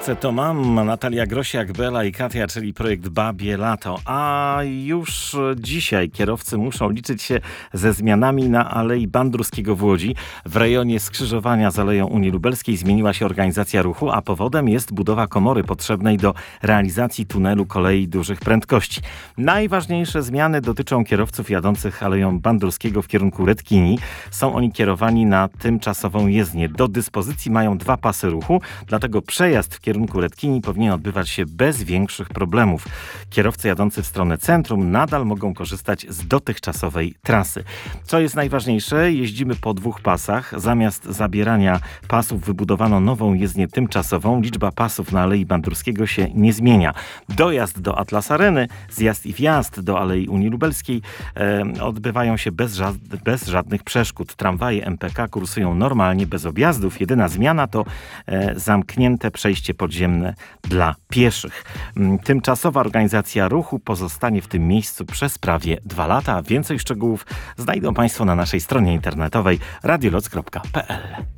Chcę to mam. Natalia Grosiak, Bela i Katia, czyli projekt Babie Lato. A już dzisiaj kierowcy muszą liczyć się ze zmianami na Alei Bandurskiego w Łodzi. W rejonie skrzyżowania z Aleją Unii Lubelskiej zmieniła się organizacja ruchu, a powodem jest budowa komory potrzebnej do realizacji tunelu kolei dużych prędkości. Najważniejsze zmiany dotyczą kierowców jadących Aleją Bandurskiego w kierunku Redkini. Są oni kierowani na tymczasową jezdnię. Do dyspozycji mają 2 pasy ruchu, dlatego przejazd w kierunku Redkini powinien odbywać się bez większych problemów. Kierowcy jadący w stronę centrum nadal mogą korzystać z dotychczasowej trasy. Co jest najważniejsze, jeździmy po 2 pasach. Zamiast zabierania pasów wybudowano nową jezdnię tymczasową. Liczba pasów na Alei Bandurskiego się nie zmienia. Dojazd do Atlas Areny, zjazd i wjazd do Alei Unii Lubelskiej odbywają się bez żadnych przeszkód. Tramwaje MPK kursują normalnie, bez objazdów. Jedyna zmiana to zamknięte przejście podziemne dla pieszych. Tymczasowa organizacja ruchu pozostanie w tym miejscu przez prawie 2 lata. Więcej szczegółów znajdą Państwo na naszej stronie internetowej radioloc.pl.